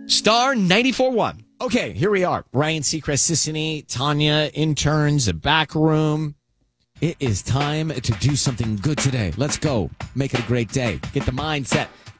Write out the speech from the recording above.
Star 94.1. Okay, here we are. Ryan Seacrest, Sissany, Tanya, interns, a back room. It is time to do something good today. Let's go. Make it a great day. Get the mindset.